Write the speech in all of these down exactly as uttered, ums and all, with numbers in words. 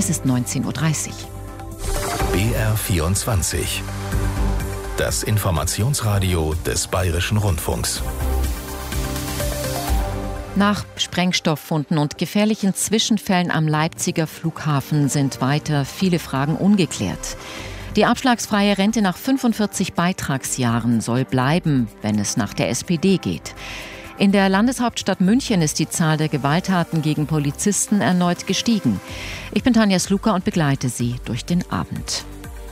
Es ist neunzehn Uhr dreißig. B R vierundzwanzig. Das Informationsradio des Bayerischen Rundfunks. Nach Sprengstofffunden und gefährlichen Zwischenfällen am Leipziger Flughafen sind weiter viele Fragen ungeklärt. Die abschlagsfreie Rente nach fünfundvierzig Beitragsjahren soll bleiben, wenn es nach der S P D geht. In der Landeshauptstadt München ist die Zahl der Gewalttaten gegen Polizisten erneut gestiegen. Ich bin Tanja Sluka und begleite Sie durch den Abend.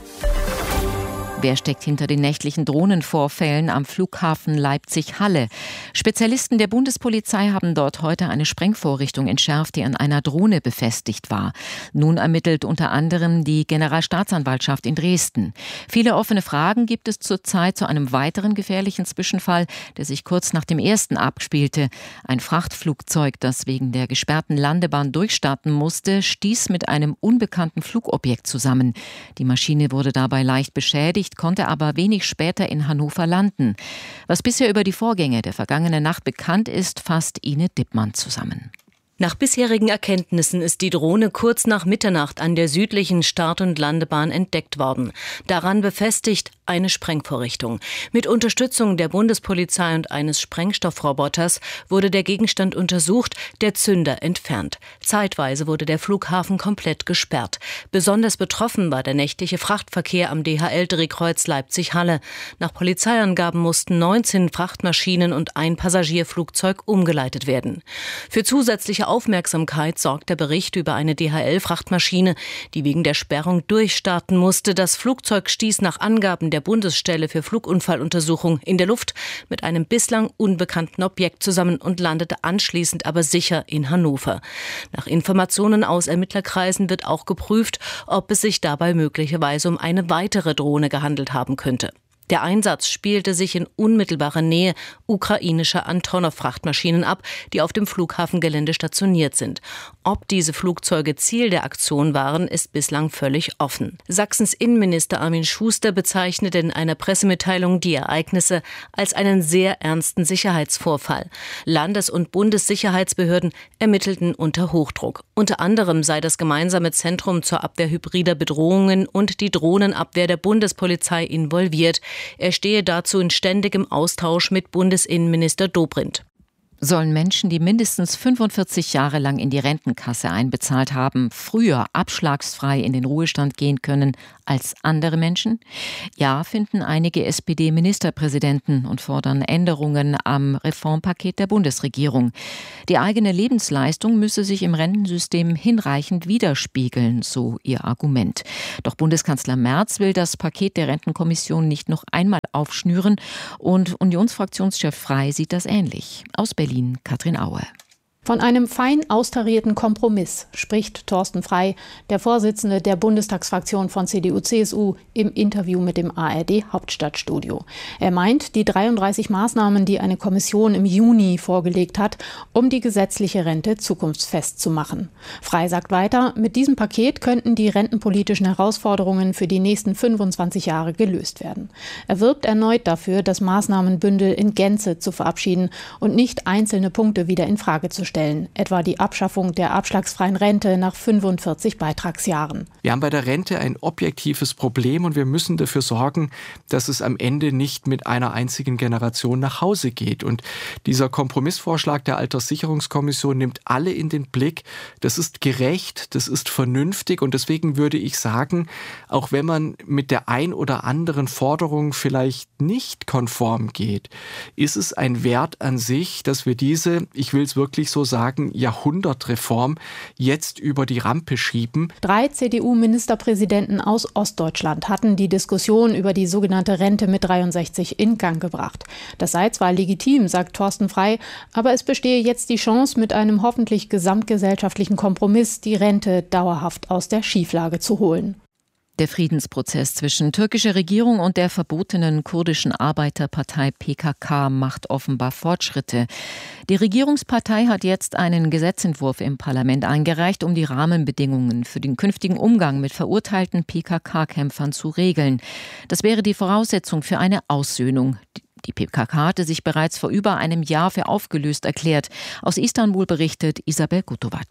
Wer steckt hinter den nächtlichen Drohnenvorfällen am Flughafen Leipzig-Halle? Spezialisten der Bundespolizei haben dort heute eine Sprengvorrichtung entschärft, die an einer Drohne befestigt war. Nun ermittelt unter anderem die Generalstaatsanwaltschaft in Dresden. Viele offene Fragen gibt es zurzeit zu einem weiteren gefährlichen Zwischenfall, der sich kurz nach dem ersten abspielte. Ein Frachtflugzeug, das wegen der gesperrten Landebahn durchstarten musste, stieß mit einem unbekannten Flugobjekt zusammen. Die Maschine wurde dabei leicht beschädigt, konnte aber wenig später in Hannover landen. Was bisher über die Vorgänge der vergangenen Nacht bekannt ist, fasst Ine Dippmann zusammen. Nach bisherigen Erkenntnissen ist die Drohne kurz nach Mitternacht an der südlichen Start- und Landebahn entdeckt worden. Daran befestigt eine Sprengvorrichtung. Mit Unterstützung der Bundespolizei und eines Sprengstoffroboters wurde der Gegenstand untersucht, der Zünder entfernt. Zeitweise wurde der Flughafen komplett gesperrt. Besonders betroffen war der nächtliche Frachtverkehr am D H L-Drehkreuz Leipzig-Halle. Nach Polizeiangaben mussten neunzehn Frachtmaschinen und ein Passagierflugzeug umgeleitet werden. Für zusätzliche Aufmerksamkeit sorgt der Bericht über eine D H L-Frachtmaschine, die wegen der Sperrung durchstarten musste. Das Flugzeug stieß nach Angaben der Bundesstelle für Flugunfalluntersuchung in der Luft mit einem bislang unbekannten Objekt zusammen und landete anschließend aber sicher in Hannover. Nach Informationen aus Ermittlerkreisen wird auch geprüft, ob es sich dabei möglicherweise um eine weitere Drohne gehandelt haben könnte. Der Einsatz spielte sich in unmittelbarer Nähe ukrainischer Antonov-Frachtmaschinen ab, die auf dem Flughafengelände stationiert sind. Ob diese Flugzeuge Ziel der Aktion waren, ist bislang völlig offen. Sachsens Innenminister Armin Schuster bezeichnete in einer Pressemitteilung die Ereignisse als einen sehr ernsten Sicherheitsvorfall. Landes- und Bundessicherheitsbehörden ermittelten unter Hochdruck. Unter anderem sei das gemeinsame Zentrum zur Abwehr hybrider Bedrohungen und die Drohnenabwehr der Bundespolizei involviert. Er stehe dazu in ständigem Austausch mit Bundesinnenminister Dobrindt. Sollen Menschen, die mindestens fünfundvierzig Jahre lang in die Rentenkasse einbezahlt haben, früher abschlagsfrei in den Ruhestand gehen können als andere Menschen? Ja, finden einige S P D-Ministerpräsidenten und fordern Änderungen am Reformpaket der Bundesregierung. Die eigene Lebensleistung müsse sich im Rentensystem hinreichend widerspiegeln, so ihr Argument. Doch Bundeskanzler Merz will das Paket der Rentenkommission nicht noch einmal aufschnüren und Unionsfraktionschef Frey sieht das ähnlich. Aus Berlin Katrin Aue. Von einem fein austarierten Kompromiss spricht Thorsten Frey, der Vorsitzende der Bundestagsfraktion von C D U C S U, im Interview mit dem A R D-Hauptstadtstudio. Er meint, die dreiunddreißig Maßnahmen, die eine Kommission im Juni vorgelegt hat, um die gesetzliche Rente zukunftsfest zu machen. Frey sagt weiter, mit diesem Paket könnten die rentenpolitischen Herausforderungen für die nächsten fünfundzwanzig Jahre gelöst werden. Er wirbt erneut dafür, das Maßnahmenbündel in Gänze zu verabschieden und nicht einzelne Punkte wieder in Frage zu stellen. Etwa die Abschaffung der abschlagsfreien Rente nach fünfundvierzig Beitragsjahren. Wir haben bei der Rente ein objektives Problem und wir müssen dafür sorgen, dass es am Ende nicht mit einer einzigen Generation nach Hause geht. Und dieser Kompromissvorschlag der Alterssicherungskommission nimmt alle in den Blick. Das ist gerecht, das ist vernünftig und deswegen würde ich sagen, auch wenn man mit der ein oder anderen Forderung vielleicht nicht konform geht, ist es ein Wert an sich, dass wir diese, ich will es wirklich so sagen, Jahrhundertreform jetzt über die Rampe schieben. Drei C D U-Ministerpräsidenten aus Ostdeutschland hatten die Diskussion über die sogenannte Rente mit dreiundsechzig in Gang gebracht. Das sei zwar legitim, sagt Thorsten Frey, aber es bestehe jetzt die Chance, mit einem hoffentlich gesamtgesellschaftlichen Kompromiss die Rente dauerhaft aus der Schieflage zu holen. Der Friedensprozess zwischen türkischer Regierung und der verbotenen kurdischen Arbeiterpartei P K K macht offenbar Fortschritte. Die Regierungspartei hat jetzt einen Gesetzentwurf im Parlament eingereicht, um die Rahmenbedingungen für den künftigen Umgang mit verurteilten P K K-Kämpfern zu regeln. Das wäre die Voraussetzung für eine Aussöhnung. Die P K K hatte sich bereits vor über einem Jahr für aufgelöst erklärt. Aus Istanbul berichtet Isabel Gutovac.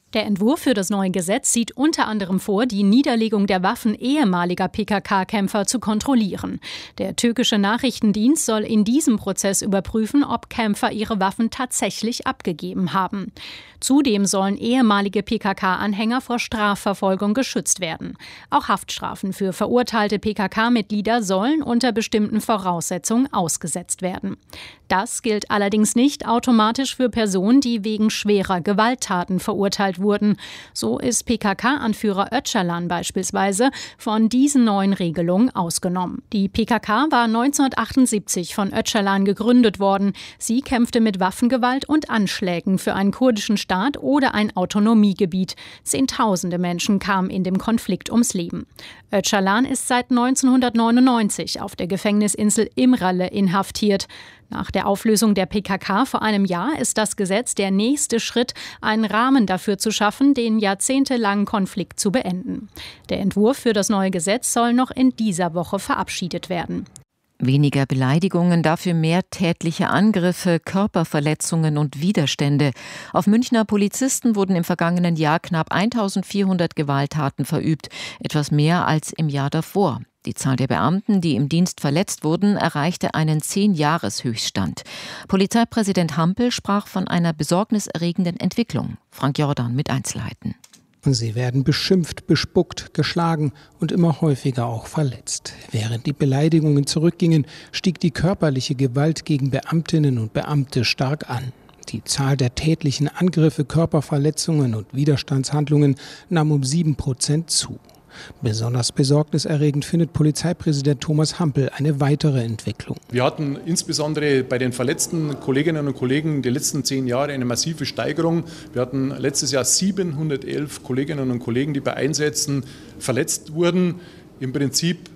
Der Entwurf für das neue Gesetz sieht unter anderem vor, die Niederlegung der Waffen ehemaliger P K K-Kämpfer zu kontrollieren. Der türkische Nachrichtendienst soll in diesem Prozess überprüfen, ob Kämpfer ihre Waffen tatsächlich abgegeben haben. Zudem sollen ehemalige P K K-Anhänger vor Strafverfolgung geschützt werden. Auch Haftstrafen für verurteilte P K K-Mitglieder sollen unter bestimmten Voraussetzungen ausgesetzt werden. Das gilt allerdings nicht automatisch für Personen, die wegen schwerer Gewalttaten verurteilt wurden. So ist P K K-Anführer Öcalan beispielsweise von diesen neuen Regelungen ausgenommen. Die P K K war neunzehnhundertachtundsiebzig von Öcalan gegründet worden. Sie kämpfte mit Waffengewalt und Anschlägen für einen kurdischen Staat oder ein Autonomiegebiet. Zehntausende Menschen kamen in dem Konflikt ums Leben. Öcalan ist seit neunzehnhundertneunundneunzig auf der Gefängnisinsel Imrale inhaftiert. Nach der Auflösung der P K K vor einem Jahr ist das Gesetz der nächste Schritt, einen Rahmen dafür zu schaffen, den jahrzehntelangen Konflikt zu beenden. Der Entwurf für das neue Gesetz soll noch in dieser Woche verabschiedet werden. Weniger Beleidigungen, dafür mehr tätliche Angriffe, Körperverletzungen und Widerstände. Auf Münchner Polizisten wurden im vergangenen Jahr knapp eintausendvierhundert Gewalttaten verübt, etwas mehr als im Jahr davor. Die Zahl der Beamten, die im Dienst verletzt wurden, erreichte einen Zehn-Jahres-Höchststand. Polizeipräsident Hampel sprach von einer besorgniserregenden Entwicklung. Frank Jordan mit Einzelheiten. Sie werden beschimpft, bespuckt, geschlagen und immer häufiger auch verletzt. Während die Beleidigungen zurückgingen, stieg die körperliche Gewalt gegen Beamtinnen und Beamte stark an. Die Zahl der tätlichen Angriffe, Körperverletzungen und Widerstandshandlungen nahm um sieben Prozent zu. Besonders besorgniserregend findet Polizeipräsident Thomas Hampel eine weitere Entwicklung. Wir hatten insbesondere bei den verletzten Kolleginnen und Kollegen die letzten zehn Jahre eine massive Steigerung. Wir hatten letztes Jahr siebenhundertelf Kolleginnen und Kollegen, die bei Einsätzen verletzt wurden. Im Prinzip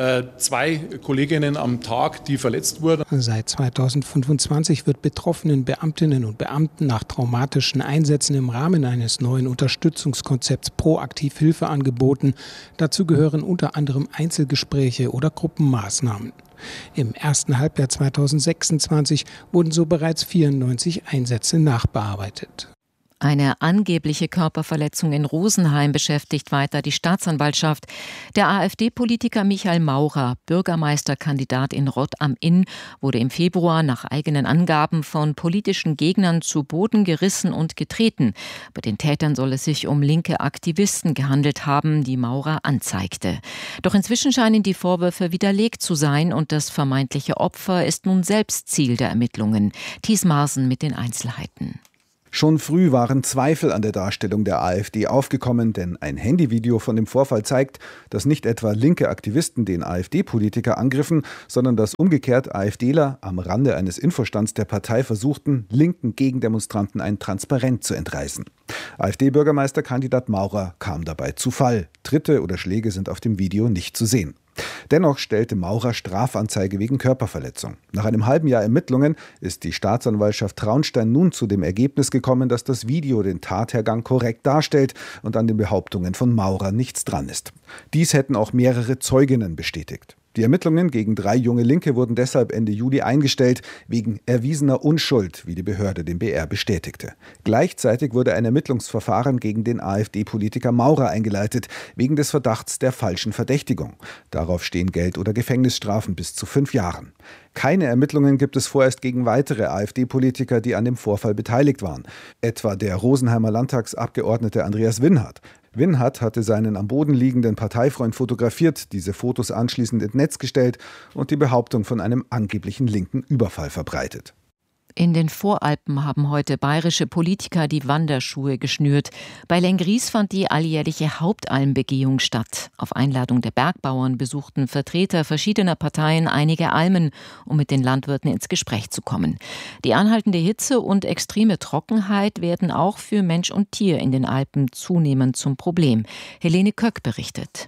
zwei Kolleginnen am Tag, die verletzt wurden. Seit zweitausendfünfundzwanzig wird betroffenen Beamtinnen und Beamten nach traumatischen Einsätzen im Rahmen eines neuen Unterstützungskonzepts proaktiv Hilfe angeboten. Dazu gehören unter anderem Einzelgespräche oder Gruppenmaßnahmen. Im ersten Halbjahr zweitausendsechsundzwanzig wurden so bereits vierundneunzig Einsätze nachbearbeitet. Eine angebliche Körperverletzung in Rosenheim beschäftigt weiter die Staatsanwaltschaft. Der AfD-Politiker Michael Maurer, Bürgermeisterkandidat in Rott am Inn, wurde im Februar nach eigenen Angaben von politischen Gegnern zu Boden gerissen und getreten. Bei den Tätern soll es sich um linke Aktivisten gehandelt haben, die Maurer anzeigte. Doch inzwischen scheinen die Vorwürfe widerlegt zu sein und das vermeintliche Opfer ist nun selbst Ziel der Ermittlungen. Thies Marsen mit den Einzelheiten. Schon früh waren Zweifel an der Darstellung der AfD aufgekommen, denn ein Handyvideo von dem Vorfall zeigt, dass nicht etwa linke Aktivisten den AfD-Politiker angriffen, sondern dass umgekehrt AfDler am Rande eines Infostands der Partei versuchten, linken Gegendemonstranten ein Transparent zu entreißen. AfD-Bürgermeisterkandidat Maurer kam dabei zu Fall. Tritte oder Schläge sind auf dem Video nicht zu sehen. Dennoch stellte Maurer Strafanzeige wegen Körperverletzung. Nach einem halben Jahr Ermittlungen ist die Staatsanwaltschaft Traunstein nun zu dem Ergebnis gekommen, dass das Video den Tathergang korrekt darstellt und an den Behauptungen von Maurer nichts dran ist. Dies hätten auch mehrere Zeuginnen bestätigt. Die Ermittlungen gegen drei junge Linke wurden deshalb Ende Juli eingestellt, wegen erwiesener Unschuld, wie die Behörde dem B R bestätigte. Gleichzeitig wurde ein Ermittlungsverfahren gegen den AfD-Politiker Maurer eingeleitet, wegen des Verdachts der falschen Verdächtigung. Darauf stehen Geld- oder Gefängnisstrafen bis zu fünf Jahren. Keine Ermittlungen gibt es vorerst gegen weitere AfD-Politiker, die an dem Vorfall beteiligt waren. Etwa der Rosenheimer Landtagsabgeordnete Andreas Winhardt. Winhardt hatte seinen am Boden liegenden Parteifreund fotografiert, diese Fotos anschließend ins Netz gestellt und die Behauptung von einem angeblichen linken Überfall verbreitet. In den Voralpen haben heute bayerische Politiker die Wanderschuhe geschnürt. Bei Lenggries fand die alljährliche Hauptalmbegehung statt. Auf Einladung der Bergbauern besuchten Vertreter verschiedener Parteien einige Almen, um mit den Landwirten ins Gespräch zu kommen. Die anhaltende Hitze und extreme Trockenheit werden auch für Mensch und Tier in den Alpen zunehmend zum Problem. Helene Köck berichtet.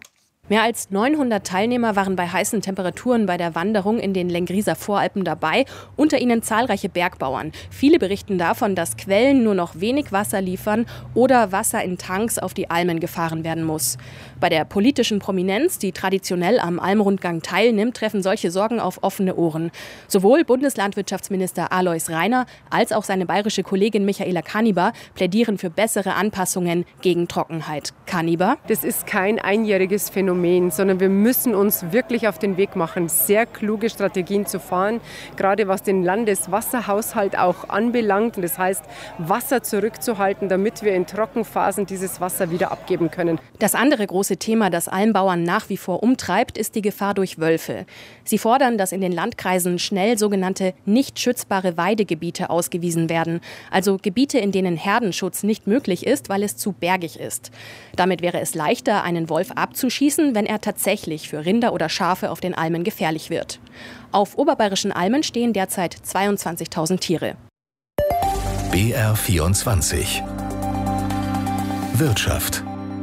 Mehr als neunhundert Teilnehmer waren bei heißen Temperaturen bei der Wanderung in den Lengrieser Voralpen dabei, unter ihnen zahlreiche Bergbauern. Viele berichten davon, dass Quellen nur noch wenig Wasser liefern oder Wasser in Tanks auf die Almen gefahren werden muss. Bei der politischen Prominenz, die traditionell am Almrundgang teilnimmt, treffen solche Sorgen auf offene Ohren. Sowohl Bundeslandwirtschaftsminister Alois Rainer als auch seine bayerische Kollegin Michaela Kaniber plädieren für bessere Anpassungen gegen Trockenheit. Kaniber: Das ist kein einjähriges Phänomen, sondern wir müssen uns wirklich auf den Weg machen, sehr kluge Strategien zu fahren, gerade was den Landeswasserhaushalt auch anbelangt. Und das heißt, Wasser zurückzuhalten, damit wir in Trockenphasen dieses Wasser wieder abgeben können. Das andere große Thema, das Almbauern nach wie vor umtreibt, ist die Gefahr durch Wölfe. Sie fordern, dass in den Landkreisen schnell sogenannte nicht schützbare Weidegebiete ausgewiesen werden, also Gebiete, in denen Herdenschutz nicht möglich ist, weil es zu bergig ist. Damit wäre es leichter, einen Wolf abzuschießen, wenn er tatsächlich für Rinder oder Schafe auf den Almen gefährlich wird. Auf oberbayerischen Almen stehen derzeit zweiundzwanzigtausend Tiere. B R vierundzwanzig Wirtschaft.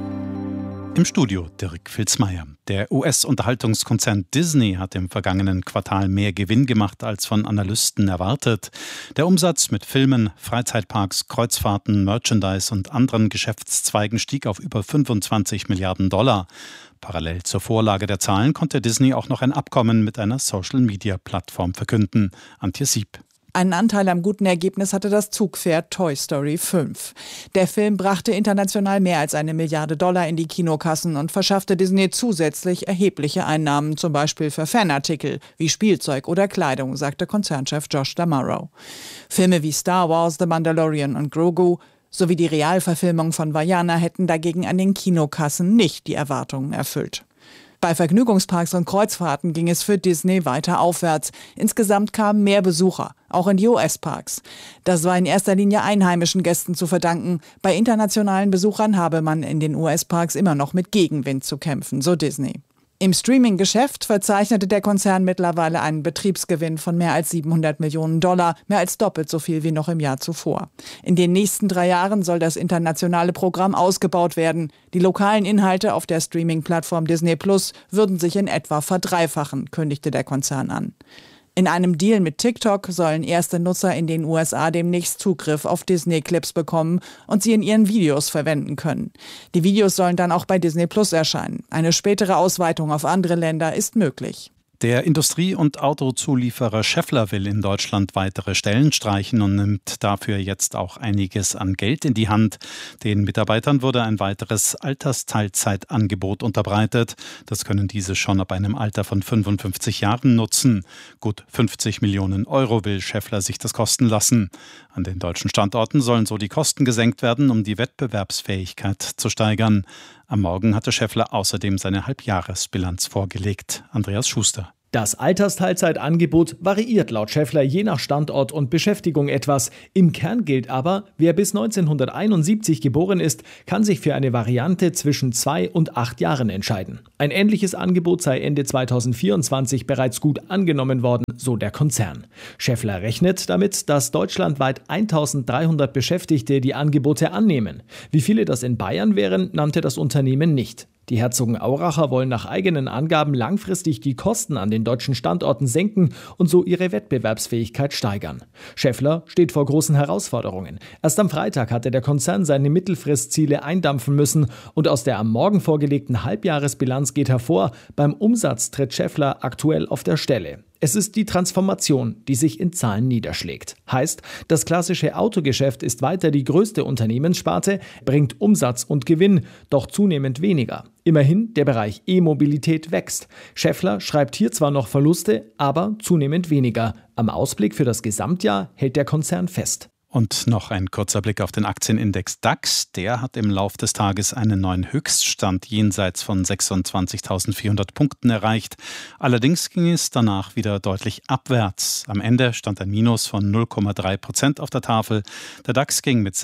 Im Studio Dirk Filzmeier. Der U S-Unterhaltungskonzern Disney hat im vergangenen Quartal mehr Gewinn gemacht als von Analysten erwartet. Der Umsatz mit Filmen, Freizeitparks, Kreuzfahrten, Merchandise und anderen Geschäftszweigen stieg auf über fünfundzwanzig Milliarden Dollar. Parallel zur Vorlage der Zahlen konnte Disney auch noch ein Abkommen mit einer Social-Media-Plattform verkünden. Antje Sieb. Einen Anteil am guten Ergebnis hatte das Zugpferd Toy Story fünf. Der Film brachte international mehr als eine Milliarde Dollar in die Kinokassen und verschaffte Disney zusätzlich erhebliche Einnahmen, zum Beispiel für Fanartikel wie Spielzeug oder Kleidung, sagte Konzernchef Josh D'Amaro. Filme wie Star Wars, The Mandalorian und Grogu sowie die Realverfilmung von Vaiana hätten dagegen an den Kinokassen nicht die Erwartungen erfüllt. Bei Vergnügungsparks und Kreuzfahrten ging es für Disney weiter aufwärts. Insgesamt kamen mehr Besucher, auch in die U S-Parks. Das war in erster Linie einheimischen Gästen zu verdanken. Bei internationalen Besuchern habe man in den U S-Parks immer noch mit Gegenwind zu kämpfen, so Disney. Im Streaming-Geschäft verzeichnete der Konzern mittlerweile einen Betriebsgewinn von mehr als siebenhundert Millionen Dollar, mehr als doppelt so viel wie noch im Jahr zuvor. In den nächsten drei Jahren soll das internationale Programm ausgebaut werden. Die lokalen Inhalte auf der Streaming-Plattform Disney Plus würden sich in etwa verdreifachen, kündigte der Konzern an. In einem Deal mit TikTok sollen erste Nutzer in den U S A demnächst Zugriff auf Disney-Clips bekommen und sie in ihren Videos verwenden können. Die Videos sollen dann auch bei Disney Plus erscheinen. Eine spätere Ausweitung auf andere Länder ist möglich. Der Industrie- und Autozulieferer Schaeffler will in Deutschland weitere Stellen streichen und nimmt dafür jetzt auch einiges an Geld in die Hand. Den Mitarbeitern wurde ein weiteres Altersteilzeitangebot unterbreitet. Das können diese schon ab einem Alter von fünfundfünfzig Jahren nutzen. Gut fünfzig Millionen Euro will Schaeffler sich das kosten lassen. An den deutschen Standorten sollen so die Kosten gesenkt werden, um die Wettbewerbsfähigkeit zu steigern. Am Morgen hatte Schaeffler außerdem seine Halbjahresbilanz vorgelegt. Andreas Schuster. Das Altersteilzeitangebot variiert laut Schaeffler je nach Standort und Beschäftigung etwas. Im Kern gilt aber, wer bis neunzehnhunderteinundsiebzig geboren ist, kann sich für eine Variante zwischen zwei und acht Jahren entscheiden. Ein ähnliches Angebot sei Ende zweitausendvierundzwanzig bereits gut angenommen worden, so der Konzern. Schaeffler rechnet damit, dass deutschlandweit eintausenddreihundert Beschäftigte die Angebote annehmen. Wie viele das in Bayern wären, nannte das Unternehmen nicht. Die Herzogenauracher wollen nach eigenen Angaben langfristig die Kosten an den deutschen Standorten senken und so ihre Wettbewerbsfähigkeit steigern. Schaeffler steht vor großen Herausforderungen. Erst am Freitag hatte der Konzern seine Mittelfristziele eindampfen müssen und aus der am Morgen vorgelegten Halbjahresbilanz geht hervor, beim Umsatz tritt Schaeffler aktuell auf der Stelle. Es ist die Transformation, die sich in Zahlen niederschlägt. Heißt, das klassische Autogeschäft ist weiter die größte Unternehmenssparte, bringt Umsatz und Gewinn, doch zunehmend weniger. Immerhin, der Bereich E-Mobilität wächst. Schaeffler schreibt hier zwar noch Verluste, aber zunehmend weniger. Am Ausblick für das Gesamtjahr hält der Konzern fest. Und noch ein kurzer Blick auf den Aktienindex DAX. Der hat im Lauf des Tages einen neuen Höchststand jenseits von sechsundzwanzigtausendvierhundert Punkten erreicht. Allerdings ging es danach wieder deutlich abwärts. Am Ende stand ein Minus von null Komma drei Prozent auf der Tafel. Der DAX ging mit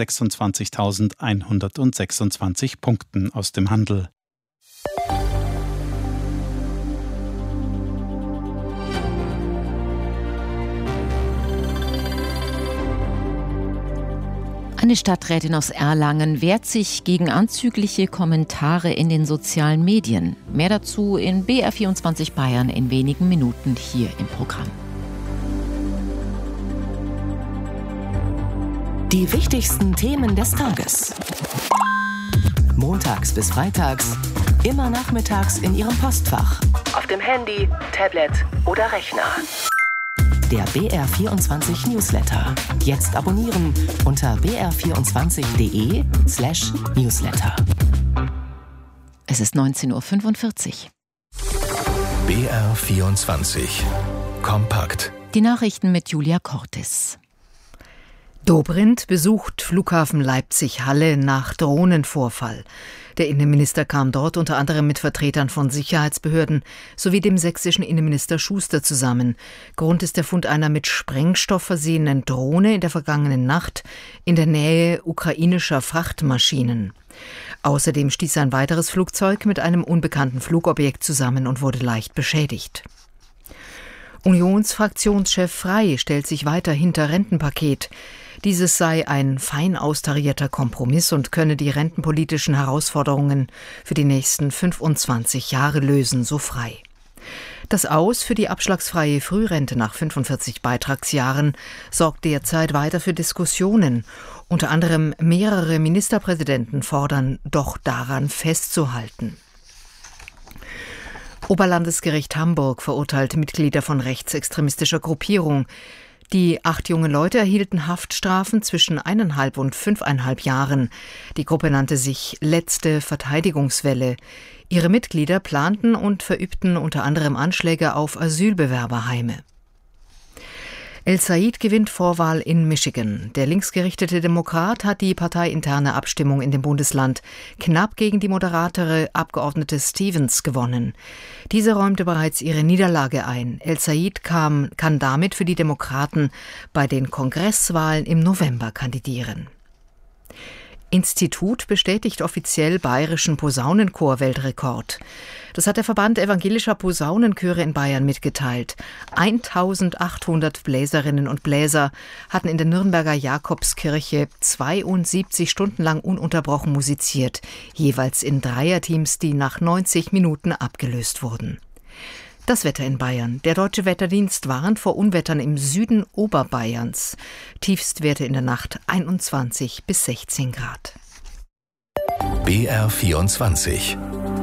sechsundzwanzigtausendeinhundertsechsundzwanzig Punkten aus dem Handel. Eine Stadträtin aus Erlangen wehrt sich gegen anzügliche Kommentare in den sozialen Medien. Mehr dazu in B R vierundzwanzig Bayern in wenigen Minuten hier im Programm. Die wichtigsten Themen des Tages. Montags bis freitags, immer nachmittags in Ihrem Postfach. Auf dem Handy, Tablet oder Rechner. Der B R vierundzwanzig Newsletter. Jetzt abonnieren unter b r vierundzwanzig punkt d e slash newsletter. Es ist neunzehn Uhr fünfundvierzig. B R vierundzwanzig. Kompakt. Die Nachrichten mit Julia Cortis. Dobrindt besucht Flughafen Leipzig-Halle nach Drohnenvorfall. Der Innenminister kam dort unter anderem mit Vertretern von Sicherheitsbehörden sowie dem sächsischen Innenminister Schuster zusammen. Grund ist der Fund einer mit Sprengstoff versehenen Drohne in der vergangenen Nacht in der Nähe ukrainischer Frachtmaschinen. Außerdem stieß ein weiteres Flugzeug mit einem unbekannten Flugobjekt zusammen und wurde leicht beschädigt. Unionsfraktionschef Frey stellt sich weiter hinter Rentenpaket. Dieses sei ein fein austarierter Kompromiss und könne die rentenpolitischen Herausforderungen für die nächsten fünfundzwanzig Jahre lösen, so Frey. Das Aus für die abschlagsfreie Frührente nach fünfundvierzig Beitragsjahren sorgt derzeit weiter für Diskussionen. Unter anderem mehrere Ministerpräsidenten fordern, doch daran festzuhalten. Oberlandesgericht Hamburg verurteilt Mitglieder von rechtsextremistischer Gruppierung. Die acht jungen Leute erhielten Haftstrafen zwischen eineinhalb und fünfeinhalb Jahren. Die Gruppe nannte sich Letzte Verteidigungswelle. Ihre Mitglieder planten und verübten unter anderem Anschläge auf Asylbewerberheime. El Said gewinnt Vorwahl in Michigan. Der linksgerichtete Demokrat hat die parteiinterne Abstimmung in dem Bundesland knapp gegen die moderatere Abgeordnete Stevens gewonnen. Diese räumte bereits ihre Niederlage ein. El Said kam, kann damit für die Demokraten bei den Kongresswahlen im November kandidieren. Institut bestätigt offiziell bayerischen Posaunenchor-Weltrekord. Das hat der Verband evangelischer Posaunenchöre in Bayern mitgeteilt. eintausendachthundert Bläserinnen und Bläser hatten in der Nürnberger Jakobskirche zweiundsiebzig Stunden lang ununterbrochen musiziert, jeweils in Dreierteams, die nach neunzig Minuten abgelöst wurden. Das Wetter in Bayern. Der Deutsche Wetterdienst warnt vor Unwettern im Süden Oberbayerns. Tiefstwerte in der Nacht einundzwanzig bis sechzehn Grad. B R vierundzwanzig.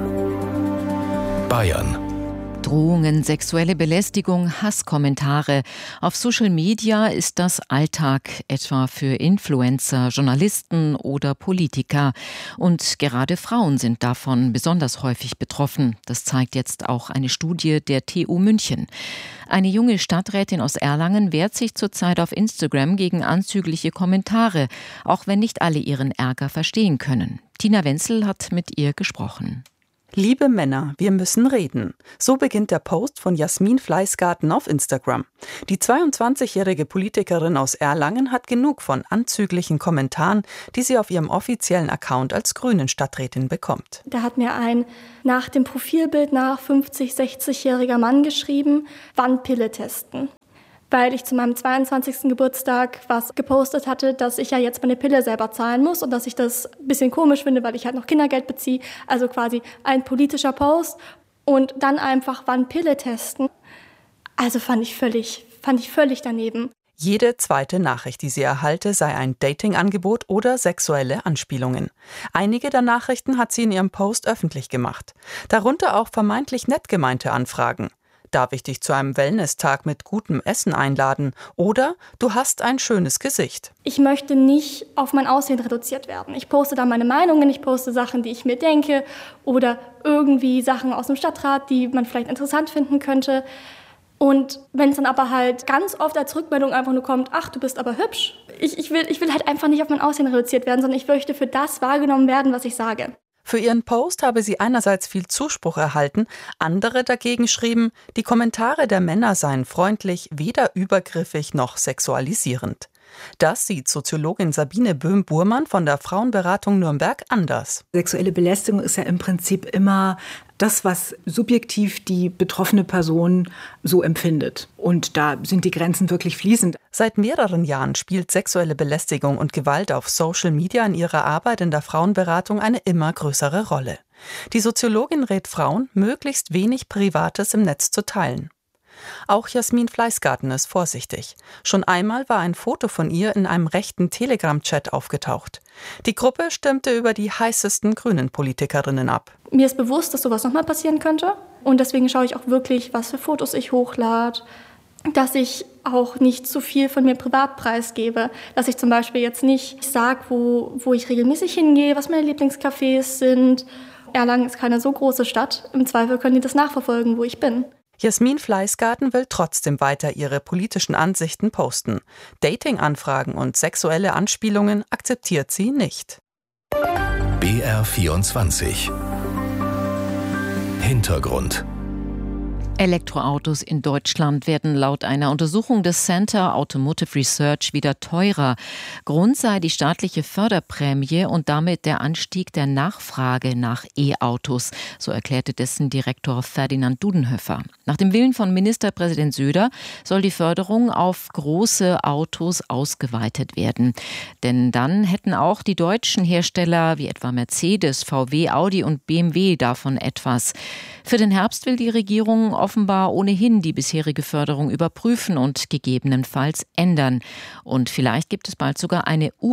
Bayern. Drohungen, sexuelle Belästigung, Hasskommentare. Auf Social Media ist das Alltag, etwa für Influencer, Journalisten oder Politiker. Und gerade Frauen sind davon besonders häufig betroffen. Das zeigt jetzt auch eine Studie der T U München. Eine junge Stadträtin aus Erlangen wehrt sich zurzeit auf Instagram gegen anzügliche Kommentare, auch wenn nicht alle ihren Ärger verstehen können. Tina Wenzel hat mit ihr gesprochen. Liebe Männer, wir müssen reden. So beginnt der Post von Jasmin Fleißgarten auf Instagram. Die zweiundzwanzigjährige Politikerin aus Erlangen hat genug von anzüglichen Kommentaren, die sie auf ihrem offiziellen Account als Grünen-Stadträtin bekommt. Da hat mir ein nach dem Profilbild nach fünfzig-, sechzigjähriger Mann geschrieben, wann Pille testen. Weil ich zu meinem zweiundzwanzigsten Geburtstag was gepostet hatte, dass ich ja jetzt meine Pille selber zahlen muss und dass ich das ein bisschen komisch finde, weil ich halt noch Kindergeld beziehe. Also quasi ein politischer Post und dann einfach wann Pille testen. Also fand ich völlig, fand ich völlig daneben. Jede zweite Nachricht, die sie erhalte, sei ein Datingangebot oder sexuelle Anspielungen. Einige der Nachrichten hat sie in ihrem Post öffentlich gemacht. Darunter auch vermeintlich nett gemeinte Anfragen. Darf ich dich zu einem Wellness-Tag mit gutem Essen einladen? Oder du hast ein schönes Gesicht. Ich möchte nicht auf mein Aussehen reduziert werden. Ich poste da meine Meinungen, ich poste Sachen, die ich mir denke oder irgendwie Sachen aus dem Stadtrat, die man vielleicht interessant finden könnte. Und wenn es dann aber halt ganz oft als Rückmeldung einfach nur kommt, ach, du bist aber hübsch. Ich, ich, will, ich will halt einfach nicht auf mein Aussehen reduziert werden, sondern ich möchte für das wahrgenommen werden, was ich sage. Für ihren Post habe sie einerseits viel Zuspruch erhalten, andere dagegen schrieben, die Kommentare der Männer seien freundlich, weder übergriffig noch sexualisierend. Das sieht Soziologin Sabine Böhm-Burmann von der Frauenberatung Nürnberg anders. Sexuelle Belästigung ist ja im Prinzip immer das, was subjektiv die betroffene Person so empfindet. Und da sind die Grenzen wirklich fließend. Seit mehreren Jahren spielt sexuelle Belästigung und Gewalt auf Social Media in ihrer Arbeit in der Frauenberatung eine immer größere Rolle. Die Soziologin rät Frauen, möglichst wenig Privates im Netz zu teilen. Auch Jasmin Fleißgarten ist vorsichtig. Schon einmal war ein Foto von ihr in einem rechten Telegram-Chat aufgetaucht. Die Gruppe stimmte über die heißesten grünen Politikerinnen ab. Mir ist bewusst, dass sowas nochmal passieren könnte. Und deswegen schaue ich auch wirklich, was für Fotos ich hochlade. Dass ich auch nicht zu viel von mir privat preisgebe. Dass ich zum Beispiel jetzt nicht sage, wo, wo ich regelmäßig hingehe, was meine Lieblingscafés sind. Erlangen ist keine so große Stadt. Im Zweifel können die das nachverfolgen, wo ich bin. Jasmin Fleißgarten will trotzdem weiter ihre politischen Ansichten posten. Dating-Anfragen und sexuelle Anspielungen akzeptiert sie nicht. B R vierundzwanzig Hintergrund. Elektroautos in Deutschland werden laut einer Untersuchung des Center Automotive Research wieder teurer. Grund sei die staatliche Förderprämie und damit der Anstieg der Nachfrage nach E-Autos, so erklärte dessen Direktor Ferdinand Dudenhöfer. Nach dem Willen von Ministerpräsident Söder soll die Förderung auf große Autos ausgeweitet werden. Denn dann hätten auch die deutschen Hersteller wie etwa Mercedes, V W, Audi und B M W davon etwas. Für den Herbst will die Regierung offenbar ohnehin die bisherige Förderung überprüfen und gegebenenfalls ändern. Und vielleicht gibt es bald sogar eine E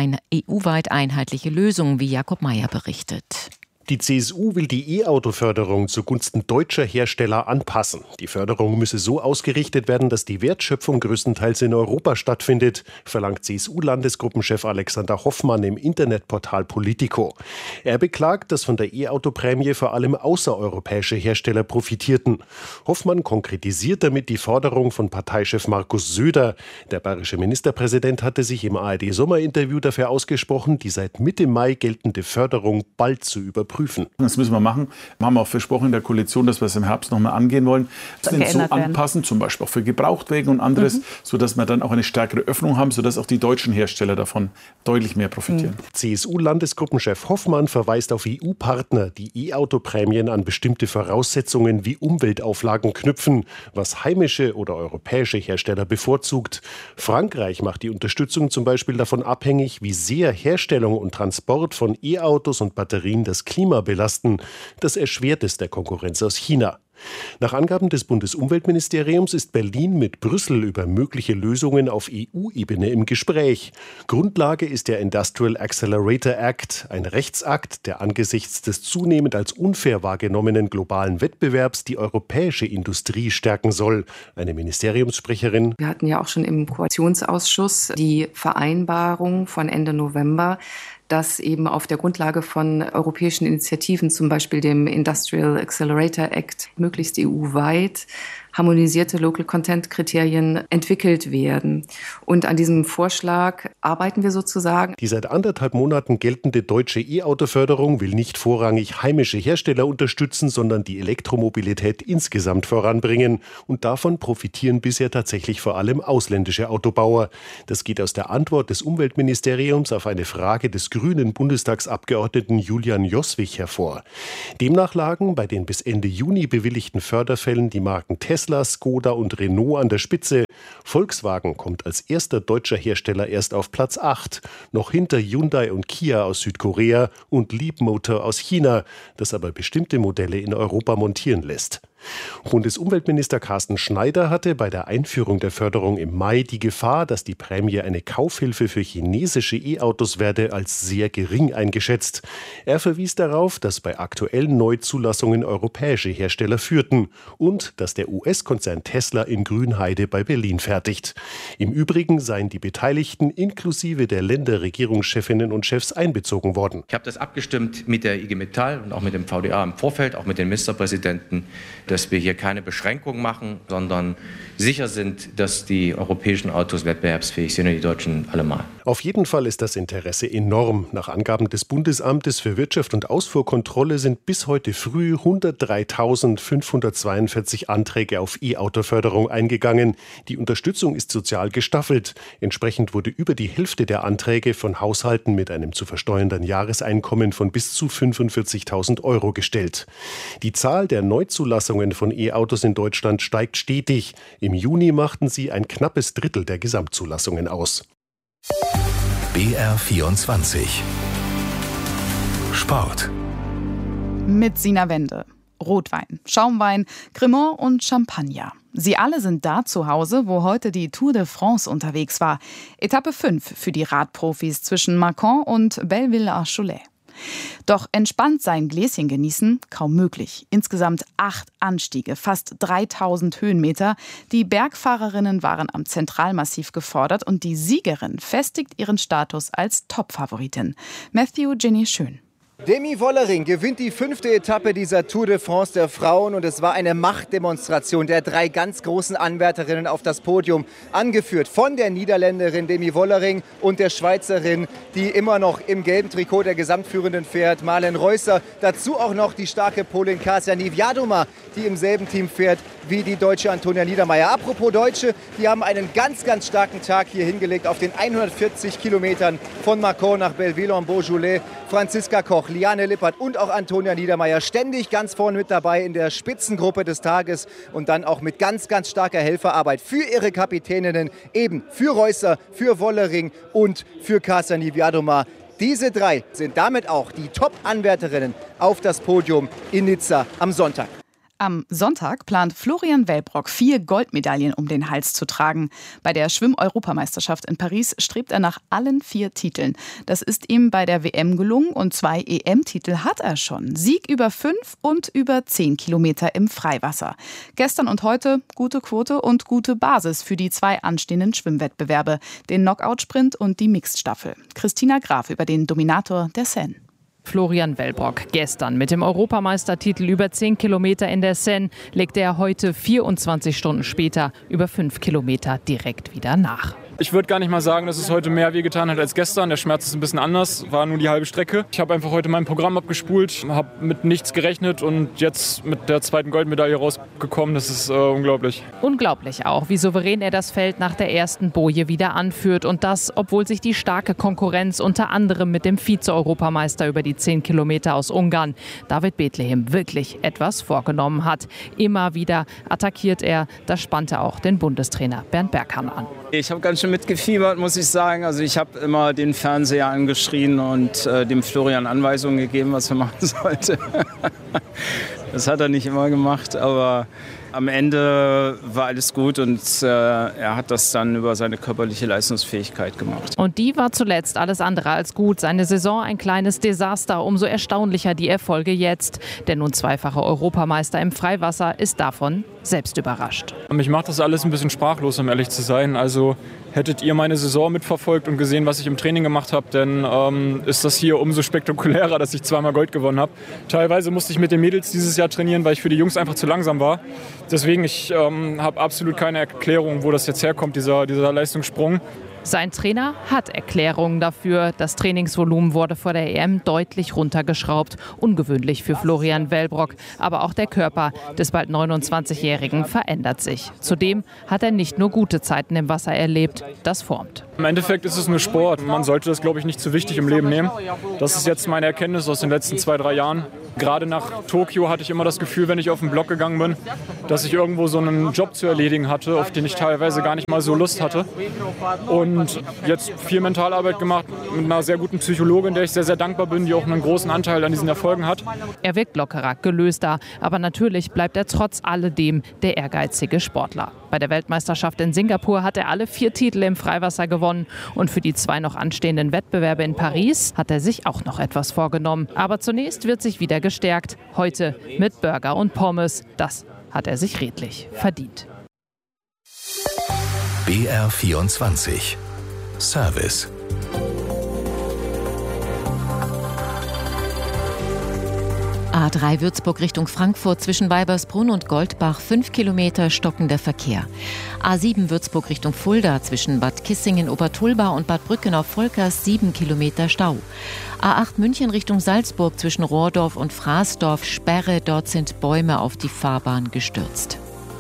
U-weit einheitliche Lösung, wie Jakob Mayer berichtet. Die C S U will die E-Auto-Förderung zugunsten deutscher Hersteller anpassen. Die Förderung müsse so ausgerichtet werden, dass die Wertschöpfung größtenteils in Europa stattfindet, verlangt C S U-Landesgruppenchef Alexander Hoffmann im Internetportal Politico. Er beklagt, dass von der E-Auto-Prämie vor allem außereuropäische Hersteller profitierten. Hoffmann konkretisiert damit die Forderung von Parteichef Markus Söder. Der bayerische Ministerpräsident hatte sich im A R D-Sommerinterview dafür ausgesprochen, die seit Mitte Mai geltende Förderung bald zu überprüfen. Das müssen wir machen. Wir haben auch versprochen in der Koalition, dass wir es im Herbst noch mal angehen wollen. Das sind so anpassen, zum Beispiel auch für Gebrauchtwagen und anderes, mhm. sodass wir dann auch eine stärkere Öffnung haben, sodass auch die deutschen Hersteller davon deutlich mehr profitieren. Mhm. C S U-Landesgruppenchef Hoffmann verweist auf E U-Partner, die E-Auto-Prämien an bestimmte Voraussetzungen wie Umweltauflagen knüpfen, was heimische oder europäische Hersteller bevorzugt. Frankreich macht die Unterstützung zum Beispiel davon abhängig, wie sehr Herstellung und Transport von E-Autos und Batterien das Klima belasten. Das erschwert es der Konkurrenz aus China. Nach Angaben des Bundesumweltministeriums ist Berlin mit Brüssel über mögliche Lösungen auf E U-Ebene im Gespräch. Grundlage ist der Industrial Accelerator Act, ein Rechtsakt, der angesichts des zunehmend als unfair wahrgenommenen globalen Wettbewerbs die europäische Industrie stärken soll. Eine Ministeriumssprecherin: Wir hatten ja auch schon im Koalitionsausschuss die Vereinbarung von Ende November, dass eben auf der Grundlage von europäischen Initiativen, zum Beispiel dem Industrial Accelerator Act, möglichst E U-weit harmonisierte Local-Content-Kriterien entwickelt werden. Und an diesem Vorschlag arbeiten wir sozusagen. Die seit anderthalb Monaten geltende deutsche E-Auto-Förderung will nicht vorrangig heimische Hersteller unterstützen, sondern die Elektromobilität insgesamt voranbringen. Und davon profitieren bisher tatsächlich vor allem ausländische Autobauer. Das geht aus der Antwort des Umweltministeriums auf eine Frage des grünen Bundestagsabgeordneten Julian Joswig hervor. Demnach lagen bei den bis Ende Juni bewilligten Förderfällen die Marken Tesla, Skoda und Renault an der Spitze. Volkswagen kommt als erster deutscher Hersteller erst auf Platz acht, noch hinter Hyundai und Kia aus Südkorea und Leapmotor aus China, das aber bestimmte Modelle in Europa montieren lässt. Bundesumweltminister Carsten Schneider hatte bei der Einführung der Förderung im Mai die Gefahr, dass die Prämie eine Kaufhilfe für chinesische E-Autos werde, als sehr gering eingeschätzt. Er verwies darauf, dass bei aktuellen Neuzulassungen europäische Hersteller führten und dass der U S-Konzern Tesla in Grünheide bei Berlin fertigt. Im Übrigen seien die Beteiligten inklusive der Länderregierungschefinnen und Chefs einbezogen worden. Ich habe das abgestimmt mit der I G Metall und auch mit dem V D A im Vorfeld, auch mit den Ministerpräsidenten, dass wir hier keine Beschränkungen machen, sondern sicher sind, dass die europäischen Autos wettbewerbsfähig sind und die deutschen allemal. Auf jeden Fall ist das Interesse enorm. Nach Angaben des Bundesamtes für Wirtschaft und Ausfuhrkontrolle sind bis heute früh hundertdreitausendfünfhundertzweiundvierzig Anträge auf E-Auto-Förderung eingegangen. Die Unterstützung ist sozial gestaffelt. Entsprechend wurde über die Hälfte der Anträge von Haushalten mit einem zu versteuernden Jahreseinkommen von bis zu fünfundvierzigtausend Euro gestellt. Die Zahl der Neuzulassungen von E-Autos in Deutschland steigt stetig. Im Juni machten sie ein knappes Drittel der Gesamtzulassungen aus. B R vierundzwanzig Sport mit Sina Wende. Rotwein, Schaumwein, Cremant und Champagner. Sie alle sind da zu Hause, wo heute die Tour de France unterwegs war. Etappe fünf für die Radprofis zwischen Mâcon und Belleville-Archolet. Doch entspannt sein Gläschen genießen, kaum möglich. Insgesamt acht Anstiege, fast dreitausend Höhenmeter. Die Bergfahrerinnen waren am Zentralmassiv gefordert und die Siegerin festigt ihren Status als Topfavoritin. Matthew Ginny Schön. Demi Vollering gewinnt die fünfte Etappe dieser Tour de France der Frauen und es war eine Machtdemonstration der drei ganz großen Anwärterinnen auf das Podium, angeführt von der Niederländerin Demi Vollering und der Schweizerin, die immer noch im gelben Trikot der Gesamtführenden fährt, Marlen Reusser. Dazu auch noch die starke Polin Kasia Niewiadoma, die im selben Team fährt wie die deutsche Antonia Niedermeier. Apropos Deutsche, die haben einen ganz, ganz starken Tag hier hingelegt auf den hundertvierzig Kilometern von Mâcon nach Belleville-en-Beaujolais. Franziska Koch, Liane Lippert und auch Antonia Niedermeier ständig ganz vorne mit dabei in der Spitzengruppe des Tages und dann auch mit ganz, ganz starker Helferarbeit für ihre Kapitäninnen, eben für Reusser, für Vollering und für Kasia Niewiadoma. Diese drei sind damit auch die Top-Anwärterinnen auf das Podium in Nizza am Sonntag. Am Sonntag plant Florian Wellbrock vier Goldmedaillen um den Hals zu tragen. Bei der Schwimm-Europameisterschaft in Paris strebt er nach allen vier Titeln. Das ist ihm bei der W M gelungen und zwei E M-Titel hat er schon. Sieg über fünf und über zehn Kilometer im Freiwasser. Gestern und heute gute Quote und gute Basis für die zwei anstehenden Schwimmwettbewerbe, den Knockout-Sprint und die Mixed-Staffel. Christina Graf über den Dominator der Seine. Florian Wellbrock gestern mit dem Europameistertitel über zehn Kilometer in der Seine legte er heute vierundzwanzig Stunden später über fünf Kilometer direkt wieder nach. Ich würde gar nicht mal sagen, dass es heute mehr wehgetan hat als gestern. Der Schmerz ist ein bisschen anders, war nur die halbe Strecke. Ich habe einfach heute mein Programm abgespult, habe mit nichts gerechnet und jetzt mit der zweiten Goldmedaille rausgekommen. Das ist äh, unglaublich. Unglaublich auch, wie souverän er das Feld nach der ersten Boje wieder anführt. Und das, obwohl sich die starke Konkurrenz unter anderem mit dem Vize-Europameister über die zehn Kilometer aus Ungarn, David Bethlehem, wirklich etwas vorgenommen hat. Immer wieder attackiert er. Das spannte auch den Bundestrainer Bernd Berghahn an. Ich habe ganz schön mitgefiebert, muss ich sagen. Also ich habe immer den Fernseher angeschrien und äh, dem Florian Anweisungen gegeben, was er machen sollte. Das hat er nicht immer gemacht, aber am Ende war alles gut und äh, er hat das dann über seine körperliche Leistungsfähigkeit gemacht. Und die war zuletzt alles andere als gut. Seine Saison ein kleines Desaster. Umso erstaunlicher die Erfolge jetzt. Der nun zweifache Europameister im Freiwasser ist davon selbst überrascht. Mich macht das alles ein bisschen sprachlos, um ehrlich zu sein. Also hättet ihr meine Saison mitverfolgt und gesehen, was ich im Training gemacht habe, dann ähm, ist das hier umso spektakulärer, dass ich zweimal Gold gewonnen habe. Teilweise musste ich mit den Mädels dieses Jahr trainieren, weil ich für die Jungs einfach zu langsam war. Deswegen, ich ähm, habe absolut keine Erklärung, wo das jetzt herkommt, dieser, dieser Leistungssprung. Sein Trainer hat Erklärungen dafür. Das Trainingsvolumen wurde vor der E M deutlich runtergeschraubt. Ungewöhnlich für Florian Wellbrock. Aber auch der Körper des bald neunundzwanzigjährigen verändert sich. Zudem hat er nicht nur gute Zeiten im Wasser erlebt. Das formt. Im Endeffekt ist es nur Sport. Man sollte das, glaube ich, nicht zu wichtig im Leben nehmen. Das ist jetzt meine Erkenntnis aus den letzten zwei, drei Jahren. Gerade nach Tokio hatte ich immer das Gefühl, wenn ich auf den Block gegangen bin, dass ich irgendwo so einen Job zu erledigen hatte, auf den ich teilweise gar nicht mal so Lust hatte. Und jetzt viel Mentalarbeit gemacht mit einer sehr guten Psychologin, der ich sehr, sehr dankbar bin, die auch einen großen Anteil an diesen Erfolgen hat. Er wirkt lockerer, gelöster, aber natürlich bleibt er trotz alledem der ehrgeizige Sportler. Bei der Weltmeisterschaft in Singapur hat er alle vier Titel im Freiwasser gewonnen. Und für die zwei noch anstehenden Wettbewerbe in Paris hat er sich auch noch etwas vorgenommen. Aber zunächst wird sich wieder gestärkt. Heute mit Burger und Pommes. Das hat er sich redlich verdient. B R vierundzwanzig Service. A drei Würzburg Richtung Frankfurt zwischen Weibersbrunn und Goldbach fünf Kilometer stockender Verkehr. A sieben Würzburg Richtung Fulda zwischen Bad Kissingen-Obertulba und Bad Brückenau-Volkers sieben Kilometer Stau. A acht München Richtung Salzburg zwischen Rohrdorf und Fraßdorf Sperre, dort sind Bäume auf die Fahrbahn gestürzt.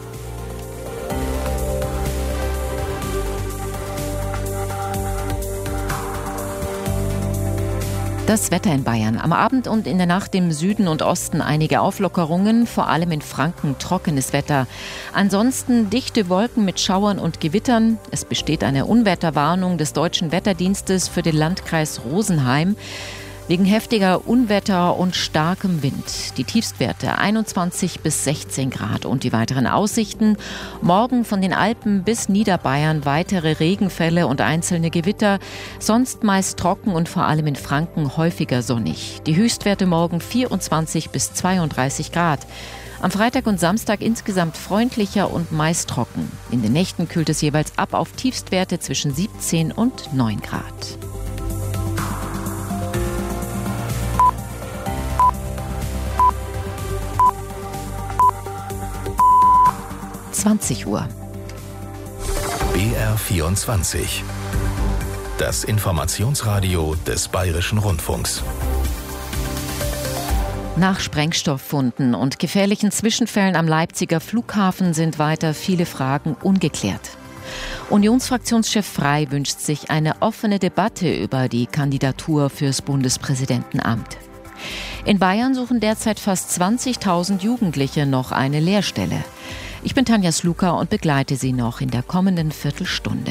Das Wetter in Bayern. Am Abend und in der Nacht im Süden und Osten einige Auflockerungen, vor allem in Franken trockenes Wetter. Ansonsten dichte Wolken mit Schauern und Gewittern. Es besteht eine Unwetterwarnung des Deutschen Wetterdienstes für den Landkreis Rosenheim wegen heftiger Unwetter und starkem Wind. Die Tiefstwerte einundzwanzig bis sechzehn Grad und die weiteren Aussichten. Morgen von den Alpen bis Niederbayern weitere Regenfälle und einzelne Gewitter. Sonst meist trocken und vor allem in Franken häufiger sonnig. Die Höchstwerte morgen vierundzwanzig bis zweiunddreißig Grad. Am Freitag und Samstag insgesamt freundlicher und meist trocken. In den Nächten kühlt es jeweils ab auf Tiefstwerte zwischen siebzehn und neun Grad. zwanzig Uhr. B R vierundzwanzig. Das Informationsradio des Bayerischen Rundfunks. Nach Sprengstofffunden und gefährlichen Zwischenfällen am Leipziger Flughafen sind weiter viele Fragen ungeklärt. Unionsfraktionschef Frey wünscht sich eine offene Debatte über die Kandidatur fürs Bundespräsidentenamt. In Bayern suchen derzeit fast zwanzigtausend Jugendliche noch eine Lehrstelle. Ich bin Tanja Sluka und begleite Sie noch in der kommenden Viertelstunde.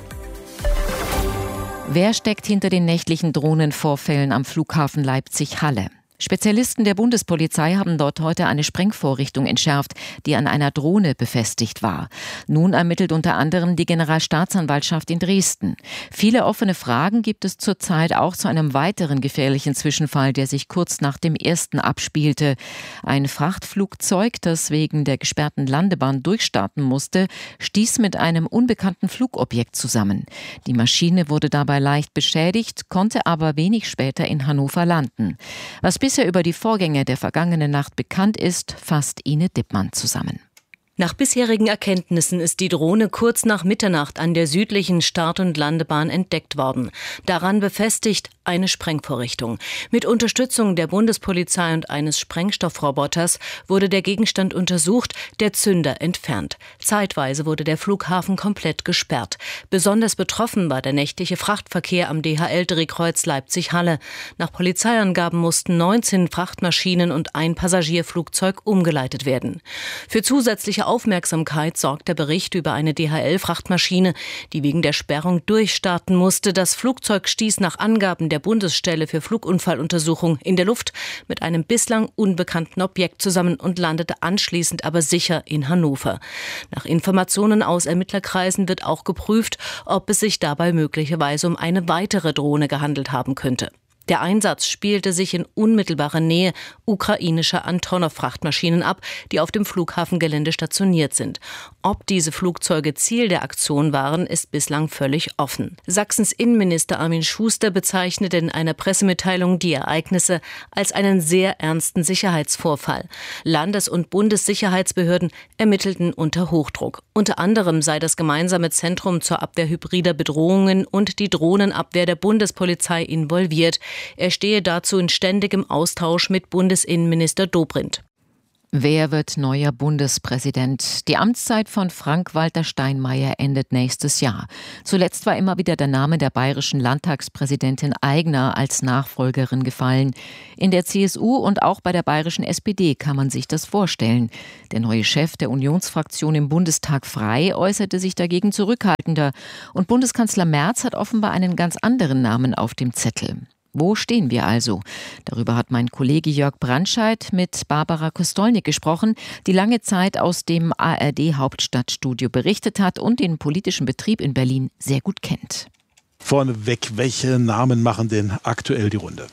Wer steckt hinter den nächtlichen Drohnenvorfällen am Flughafen Leipzig-Halle? Spezialisten der Bundespolizei haben dort heute eine Sprengvorrichtung entschärft, die an einer Drohne befestigt war. Nun ermittelt unter anderem die Generalstaatsanwaltschaft in Dresden. Viele offene Fragen gibt es zurzeit auch zu einem weiteren gefährlichen Zwischenfall, der sich kurz nach dem ersten abspielte. Ein Frachtflugzeug, das wegen der gesperrten Landebahn durchstarten musste, stieß mit einem unbekannten Flugobjekt zusammen. Die Maschine wurde dabei leicht beschädigt, konnte aber wenig später in Hannover landen. Was bisher über die Vorgänge der vergangenen Nacht bekannt ist, fasst Ine Dippmann zusammen. Nach bisherigen Erkenntnissen ist die Drohne kurz nach Mitternacht an der südlichen Start- und Landebahn entdeckt worden. Daran befestigt eine Sprengvorrichtung. Mit Unterstützung der Bundespolizei und eines Sprengstoffroboters wurde der Gegenstand untersucht, der Zünder entfernt. Zeitweise wurde der Flughafen komplett gesperrt. Besonders betroffen war der nächtliche Frachtverkehr am D H L-Drehkreuz Leipzig-Halle. Nach Polizeiangaben mussten neunzehn Frachtmaschinen und ein Passagierflugzeug umgeleitet werden. Für zusätzliche Aufmerksamkeit sorgt der Bericht über eine D H L-Frachtmaschine, die wegen der Sperrung durchstarten musste. Das Flugzeug stieß nach Angaben der Bundesstelle für Flugunfalluntersuchung in der Luft mit einem bislang unbekannten Objekt zusammen und landete anschließend aber sicher in Hannover. Nach Informationen aus Ermittlerkreisen wird auch geprüft, ob es sich dabei möglicherweise um eine weitere Drohne gehandelt haben könnte. Der Einsatz spielte sich in unmittelbarer Nähe ukrainischer Antonov-Frachtmaschinen ab, die auf dem Flughafengelände stationiert sind. Ob diese Flugzeuge Ziel der Aktion waren, ist bislang völlig offen. Sachsens Innenminister Armin Schuster bezeichnete in einer Pressemitteilung die Ereignisse als einen sehr ernsten Sicherheitsvorfall. Landes- und Bundessicherheitsbehörden ermittelten unter Hochdruck. Unter anderem sei das gemeinsame Zentrum zur Abwehr hybrider Bedrohungen und die Drohnenabwehr der Bundespolizei involviert. Er stehe dazu in ständigem Austausch mit Bundesinnenminister Dobrindt. Wer wird neuer Bundespräsident? Die Amtszeit von Frank-Walter Steinmeier endet nächstes Jahr. Zuletzt war immer wieder der Name der bayerischen Landtagspräsidentin Aigner als Nachfolgerin gefallen. In der C S U und auch bei der bayerischen S P D kann man sich das vorstellen. Der neue Chef der Unionsfraktion im Bundestag Frey äußerte sich dagegen zurückhaltender. Und Bundeskanzler Merz hat offenbar einen ganz anderen Namen auf dem Zettel. Wo stehen wir also? Darüber hat mein Kollege Jörg Brandscheid mit Barbara Kostolnik gesprochen, die lange Zeit aus dem A R D-Hauptstadtstudio berichtet hat und den politischen Betrieb in Berlin sehr gut kennt. Vorneweg, welche Namen machen denn aktuell die Runde?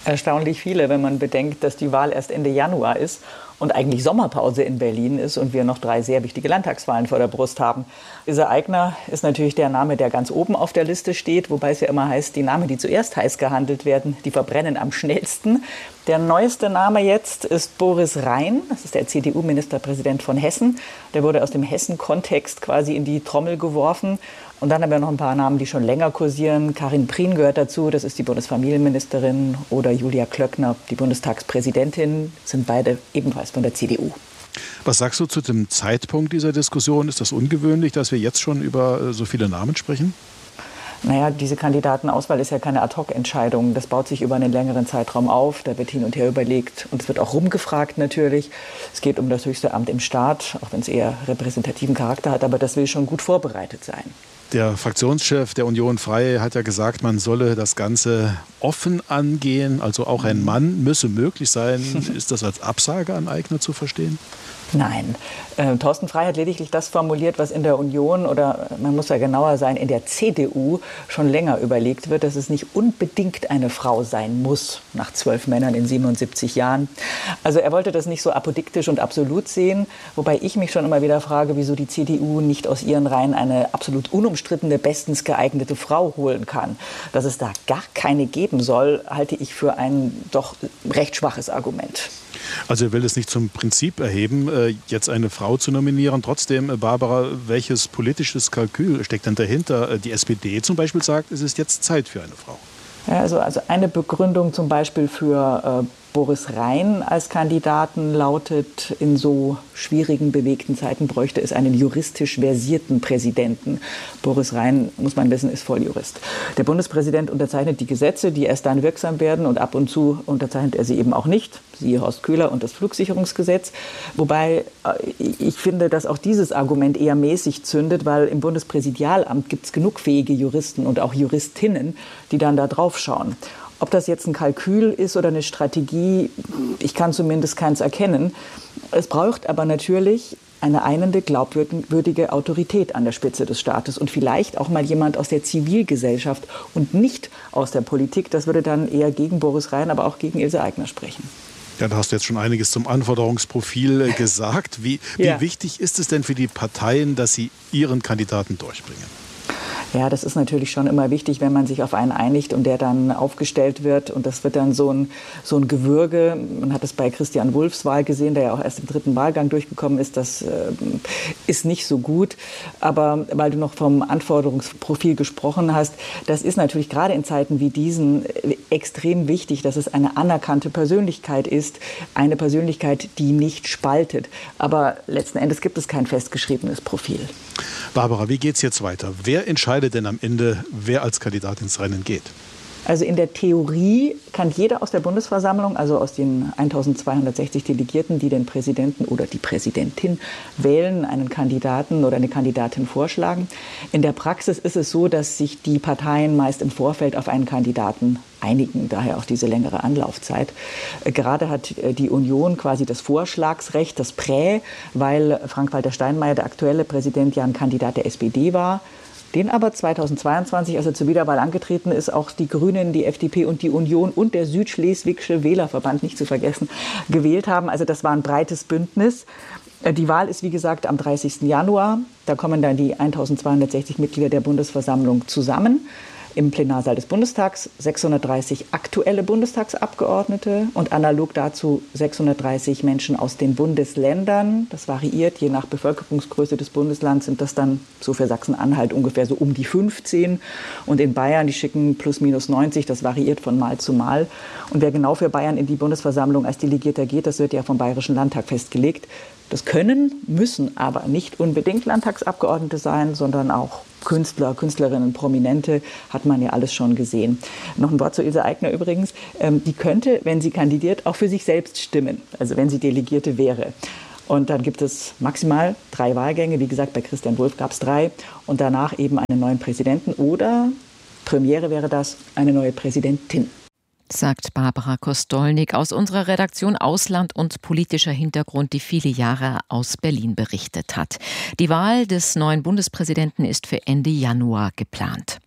Erstaunlich viele, wenn man bedenkt, dass die Wahl erst Ende Januar ist und eigentlich Sommerpause in Berlin ist und wir noch drei sehr wichtige Landtagswahlen vor der Brust haben. Ilse Aigner ist natürlich der Name, der ganz oben auf der Liste steht, wobei es ja immer heißt, die Namen, die zuerst heiß gehandelt werden, die verbrennen am schnellsten. Der neueste Name jetzt ist Boris Rhein, das ist der C D U-Ministerpräsident von Hessen. Der wurde aus dem Hessen-Kontext quasi in die Trommel geworfen. Und dann haben wir noch ein paar Namen, die schon länger kursieren. Karin Prien gehört dazu, das ist die Bundesfamilienministerin. Oder Julia Klöckner, die Bundestagspräsidentin, sind beide ebenfalls von der C D U. Was sagst du zu dem Zeitpunkt dieser Diskussion? Ist das ungewöhnlich, dass wir jetzt schon über so viele Namen sprechen? Naja, diese Kandidatenauswahl ist ja keine Ad-hoc-Entscheidung. Das baut sich über einen längeren Zeitraum auf. Da wird hin und her überlegt. Und es wird auch rumgefragt natürlich. Es geht um das höchste Amt im Staat, auch wenn es eher repräsentativen Charakter hat. Aber das will schon gut vorbereitet sein. Der Fraktionschef der Union Freie hat ja gesagt, man solle das Ganze offen angehen. Also auch ein Mann müsse möglich sein. Ist das als Absage an Aigner zu verstehen? Nein. Äh, Thorsten Frey hat lediglich das formuliert, was in der Union oder man muss ja genauer sein, in der C D U schon länger überlegt wird, dass es nicht unbedingt eine Frau sein muss, nach zwölf Männern in siebenundsiebzig Jahren. Also er wollte das nicht so apodiktisch und absolut sehen, wobei ich mich schon immer wieder frage, wieso die C D U nicht aus ihren Reihen eine absolut unumstrittene, bestens geeignete Frau holen kann. Dass es da gar keine geben soll, halte ich für ein doch recht schwaches Argument. Also er will es nicht zum Prinzip erheben, jetzt eine Frau zu nominieren. Trotzdem, Barbara, welches politisches Kalkül steckt denn dahinter? Die S P D zum Beispiel sagt, es ist jetzt Zeit für eine Frau. Ja, also, also eine Begründung zum Beispiel für äh, Boris Rhein als Kandidaten lautet, in so schwierigen, bewegten Zeiten bräuchte es einen juristisch versierten Präsidenten. Boris Rhein, muss man wissen, ist Volljurist. Der Bundespräsident unterzeichnet die Gesetze, die erst dann wirksam werden und ab und zu unterzeichnet er sie eben auch nicht. Siehe Horst Köhler und das Flugsicherungsgesetz. Wobei ich finde, dass auch dieses Argument eher mäßig zündet, weil im Bundespräsidialamt gibt es genug fähige Juristen und auch Juristinnen, die dann da drauf schauen. Ob das jetzt ein Kalkül ist oder eine Strategie, ich kann zumindest keins erkennen. Es braucht aber natürlich eine einende, glaubwürdige Autorität an der Spitze des Staates und vielleicht auch mal jemand aus der Zivilgesellschaft und nicht aus der Politik. Das würde dann eher gegen Boris Rhein, aber auch gegen Ilse Aigner sprechen. Ja, da hast du jetzt schon einiges zum Anforderungsprofil gesagt. Wie, ja. wie wichtig ist es denn für die Parteien, dass sie ihren Kandidaten durchbringen? Ja, das ist natürlich schon immer wichtig, wenn man sich auf einen einigt und der dann aufgestellt wird. Und das wird dann so ein, so ein Gewürge. Man hat es bei Christian Wulffs Wahl gesehen, der ja auch erst im dritten Wahlgang durchgekommen ist. Das äh, ist nicht so gut. Aber weil du noch vom Anforderungsprofil gesprochen hast, das ist natürlich gerade in Zeiten wie diesen extrem wichtig, dass es eine anerkannte Persönlichkeit ist. Eine Persönlichkeit, die nicht spaltet. Aber letzten Endes gibt es kein festgeschriebenes Profil. Barbara, wie geht es jetzt weiter? Wer entscheidet denn am Ende, wer als Kandidat ins Rennen geht? Also in der Theorie kann jeder aus der Bundesversammlung, also aus den eintausendzweihundertsechzig Delegierten, die den Präsidenten oder die Präsidentin wählen, einen Kandidaten oder eine Kandidatin vorschlagen. In der Praxis ist es so, dass sich die Parteien meist im Vorfeld auf einen Kandidaten einigen, daher auch diese längere Anlaufzeit. Gerade hat die Union quasi das Vorschlagsrecht, das Prä, weil Frank-Walter Steinmeier, der aktuelle Präsident, ja ein Kandidat der S P D war. Den aber zweitausendzweiundzwanzig, als er zur Wiederwahl angetreten ist, auch die Grünen, die F D P und die Union und der Südschleswigsche Wählerverband, nicht zu vergessen, gewählt haben. Also das war ein breites Bündnis. Die Wahl ist, wie gesagt, am dreißigsten Januar. Da kommen dann die eintausendzweihundertsechzig Mitglieder der Bundesversammlung zusammen. Im Plenarsaal des Bundestags sechshundertdreißig aktuelle Bundestagsabgeordnete und analog dazu sechshundertdreißig Menschen aus den Bundesländern. Das variiert, je nach Bevölkerungsgröße des Bundeslands sind das dann so für Sachsen-Anhalt ungefähr so um die fünfzehn. Und in Bayern, die schicken plus minus neunzig, das variiert von Mal zu Mal. Und wer genau für Bayern in die Bundesversammlung als Delegierter geht, das wird ja vom Bayerischen Landtag festgelegt. Das können, müssen aber nicht unbedingt Landtagsabgeordnete sein, sondern auch Künstler, Künstlerinnen, Prominente, hat man ja alles schon gesehen. Noch ein Wort zu Ilse Aigner übrigens. Ähm, die könnte, wenn sie kandidiert, auch für sich selbst stimmen, also wenn sie Delegierte wäre. Und dann gibt es maximal drei Wahlgänge. Wie gesagt, bei Christian Wulff gab es drei. Und danach eben einen neuen Präsidenten oder, Premiere wäre das, eine neue Präsidentin. Sagt Barbara Kostolnik aus unserer Redaktion Ausland und politischer Hintergrund, die viele Jahre aus Berlin berichtet hat. Die Wahl des neuen Bundespräsidenten ist für Ende Januar geplant.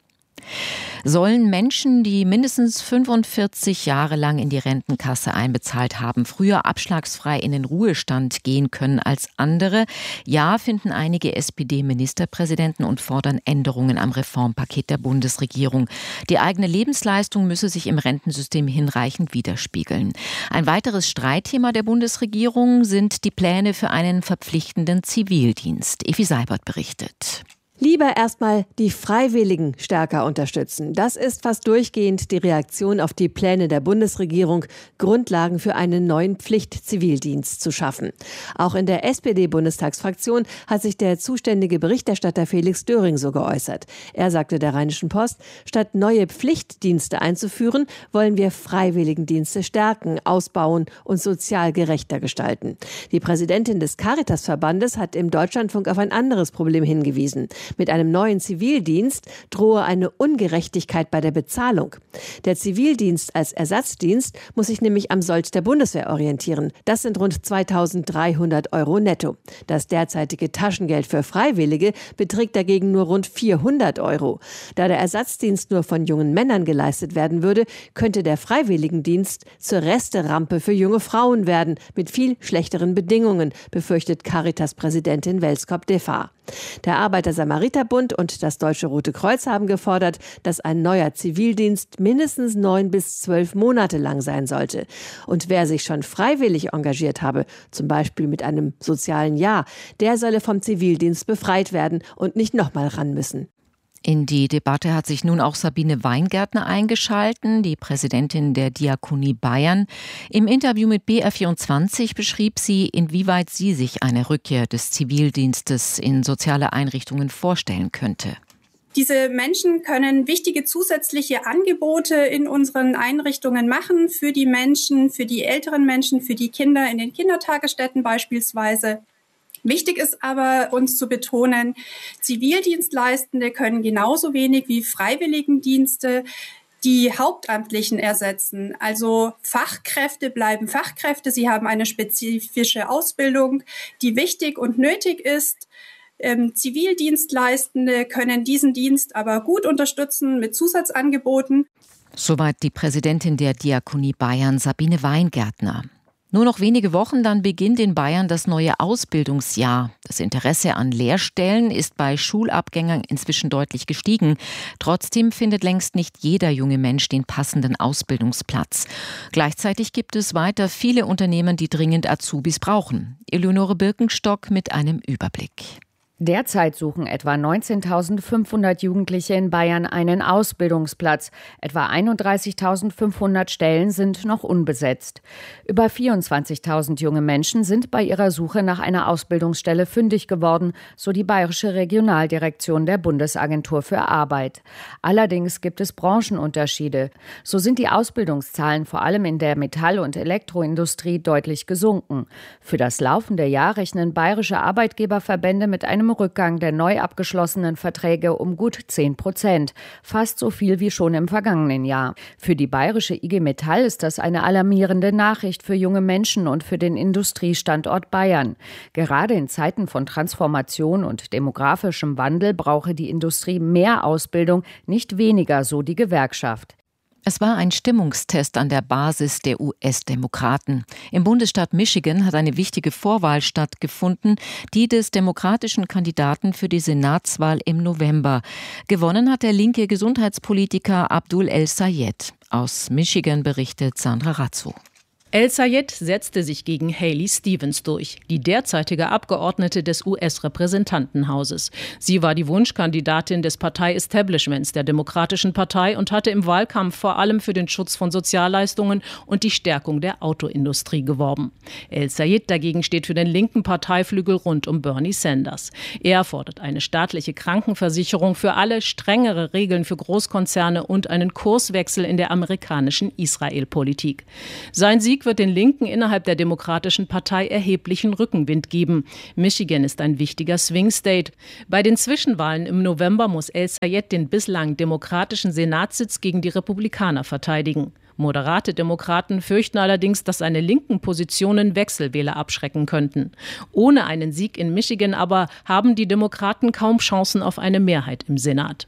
Sollen Menschen, die mindestens fünfundvierzig Jahre lang in die Rentenkasse einbezahlt haben, früher abschlagsfrei in den Ruhestand gehen können als andere? Ja, finden einige S P D-Ministerpräsidenten und fordern Änderungen am Reformpaket der Bundesregierung. Die eigene Lebensleistung müsse sich im Rentensystem hinreichend widerspiegeln. Ein weiteres Streitthema der Bundesregierung sind die Pläne für einen verpflichtenden Zivildienst. Effi Seibert berichtet. Lieber erstmal die Freiwilligen stärker unterstützen. Das ist fast durchgehend die Reaktion auf die Pläne der Bundesregierung, Grundlagen für einen neuen Pflichtzivildienst zu schaffen. Auch in der S P D-Bundestagsfraktion hat sich der zuständige Berichterstatter Felix Döring so geäußert. Er sagte der Rheinischen Post, statt neue Pflichtdienste einzuführen, wollen wir Freiwilligendienste stärken, ausbauen und sozial gerechter gestalten. Die Präsidentin des Caritas-Verbandes hat im Deutschlandfunk auf ein anderes Problem hingewiesen. Mit einem neuen Zivildienst drohe eine Ungerechtigkeit bei der Bezahlung. Der Zivildienst als Ersatzdienst muss sich nämlich am Sold der Bundeswehr orientieren. Das sind rund zweitausenddreihundert Euro netto. Das derzeitige Taschengeld für Freiwillige beträgt dagegen nur rund vierhundert Euro. Da der Ersatzdienst nur von jungen Männern geleistet werden würde, könnte der Freiwilligendienst zur Resterampe für junge Frauen werden, mit viel schlechteren Bedingungen, befürchtet Caritas-Präsidentin Welskop-Defar. Der Arbeiter-Samariter-Bund und das Deutsche Rote Kreuz haben gefordert, dass ein neuer Zivildienst mindestens neun bis zwölf Monate lang sein sollte. Und wer sich schon freiwillig engagiert habe, zum Beispiel mit einem sozialen Jahr, der solle vom Zivildienst befreit werden und nicht nochmal ran müssen. In die Debatte hat sich nun auch Sabine Weingärtner eingeschalten, die Präsidentin der Diakonie Bayern. Im Interview mit B R vierundzwanzig beschrieb sie, inwieweit sie sich eine Rückkehr des Zivildienstes in soziale Einrichtungen vorstellen könnte. Diese Menschen können wichtige zusätzliche Angebote in unseren Einrichtungen machen, für die Menschen, für die älteren Menschen, für die Kinder in den Kindertagesstätten beispielsweise. Wichtig ist aber, uns zu betonen, Zivildienstleistende können genauso wenig wie Freiwilligendienste die Hauptamtlichen ersetzen. Also Fachkräfte bleiben Fachkräfte. Sie haben eine spezifische Ausbildung, die wichtig und nötig ist. Ähm, Zivildienstleistende können diesen Dienst aber gut unterstützen mit Zusatzangeboten. Soweit die Präsidentin der Diakonie Bayern, Sabine Weingärtner. Nur noch wenige Wochen, dann beginnt in Bayern das neue Ausbildungsjahr. Das Interesse an Lehrstellen ist bei Schulabgängern inzwischen deutlich gestiegen. Trotzdem findet längst nicht jeder junge Mensch den passenden Ausbildungsplatz. Gleichzeitig gibt es weiter viele Unternehmen, die dringend Azubis brauchen. Eleonore Birkenstock mit einem Überblick. Derzeit suchen etwa neunzehntausendfünfhundert Jugendliche in Bayern einen Ausbildungsplatz. Etwa einunddreißigtausendfünfhundert Stellen sind noch unbesetzt. Über vierundzwanzigtausend junge Menschen sind bei ihrer Suche nach einer Ausbildungsstelle fündig geworden, so die Bayerische Regionaldirektion der Bundesagentur für Arbeit. Allerdings gibt es Branchenunterschiede. So sind die Ausbildungszahlen vor allem in der Metall- und Elektroindustrie deutlich gesunken. Für das laufende Jahr rechnen bayerische Arbeitgeberverbände mit einem Rückgang der neu abgeschlossenen Verträge um gut zehn Prozent, fast so viel wie schon im vergangenen Jahr. Für die bayerische I G Metall ist das eine alarmierende Nachricht für junge Menschen und für den Industriestandort Bayern. Gerade in Zeiten von Transformation und demografischem Wandel brauche die Industrie mehr Ausbildung, nicht weniger, so die Gewerkschaft. Es war ein Stimmungstest an der Basis der U S-Demokraten. Im Bundesstaat Michigan hat eine wichtige Vorwahl stattgefunden, die des demokratischen Kandidaten für die Senatswahl im November. Gewonnen hat der linke Gesundheitspolitiker Abdul El-Sayed. Aus Michigan berichtet Sandra Razzo. El-Sayed setzte sich gegen Haley Stevens durch, die derzeitige Abgeordnete des U S-Repräsentantenhauses. Sie war die Wunschkandidatin des Partei-Establishments der Demokratischen Partei und hatte im Wahlkampf vor allem für den Schutz von Sozialleistungen und die Stärkung der Autoindustrie geworben. El-Sayed dagegen steht für den linken Parteiflügel rund um Bernie Sanders. Er fordert eine staatliche Krankenversicherung für alle, strengere Regeln für Großkonzerne und einen Kurswechsel in der amerikanischen Israel-Politik. Sein Sieg wird den Linken innerhalb der Demokratischen Partei erheblichen Rückenwind geben. Michigan ist ein wichtiger Swing State. Bei den Zwischenwahlen im November muss El-Sayed den bislang demokratischen Senatssitz gegen die Republikaner verteidigen. Moderate Demokraten fürchten allerdings, dass seine linken Positionen Wechselwähler abschrecken könnten. Ohne einen Sieg in Michigan aber haben die Demokraten kaum Chancen auf eine Mehrheit im Senat.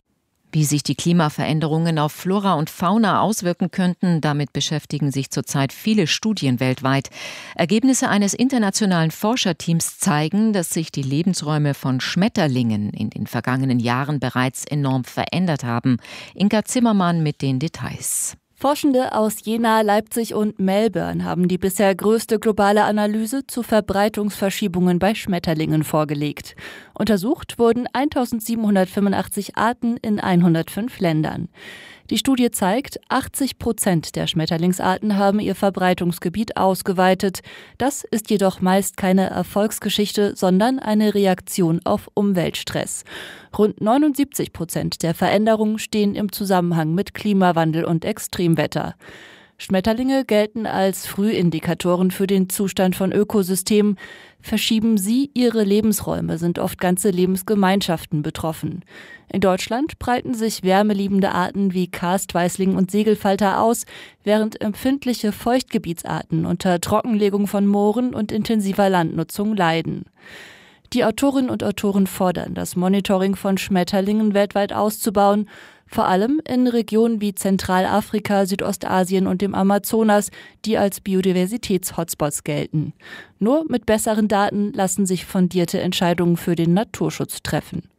Wie sich die Klimaveränderungen auf Flora und Fauna auswirken könnten, damit beschäftigen sich zurzeit viele Studien weltweit. Ergebnisse eines internationalen Forscherteams zeigen, dass sich die Lebensräume von Schmetterlingen in den vergangenen Jahren bereits enorm verändert haben. Inka Zimmermann mit den Details. Forschende aus Jena, Leipzig und Melbourne haben die bisher größte globale Analyse zu Verbreitungsverschiebungen bei Schmetterlingen vorgelegt. Untersucht wurden eintausendsiebenhundertfünfundachtzig Arten in hundertfünf Ländern. Die Studie zeigt, achtzig Prozent der Schmetterlingsarten haben ihr Verbreitungsgebiet ausgeweitet. Das ist jedoch meist keine Erfolgsgeschichte, sondern eine Reaktion auf Umweltstress. Rund neunundsiebzig Prozent der Veränderungen stehen im Zusammenhang mit Klimawandel und Extremwetter. Schmetterlinge gelten als Frühindikatoren für den Zustand von Ökosystemen. Verschieben sie ihre Lebensräume, sind oft ganze Lebensgemeinschaften betroffen. In Deutschland breiten sich wärmeliebende Arten wie Karstweißling und Segelfalter aus, während empfindliche Feuchtgebietsarten unter Trockenlegung von Mooren und intensiver Landnutzung leiden. Die Autorinnen und Autoren fordern, das Monitoring von Schmetterlingen weltweit auszubauen, vor allem in Regionen wie Zentralafrika, Südostasien und dem Amazonas, die als Biodiversitäts-Hotspots gelten. Nur mit besseren Daten lassen sich fundierte Entscheidungen für den Naturschutz treffen.